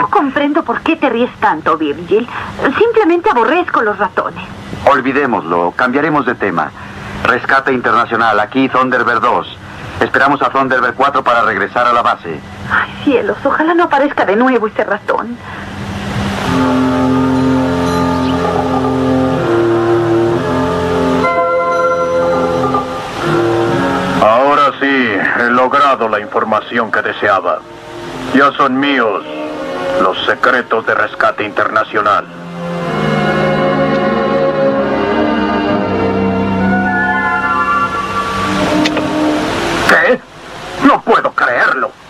No comprendo por qué te ríes tanto, Virgil. Simplemente aborrezco los ratones. Olvidémoslo, cambiaremos de tema. Rescate internacional, aquí Thunderbird 2. Esperamos a Thunderbird 4 para regresar a la base. Ay, cielos, ojalá no aparezca de nuevo ese ratón. Ahora sí, he logrado la información que deseaba. Ya son míos los secretos de Rescate Internacional. ¿Qué? No puedo creerlo.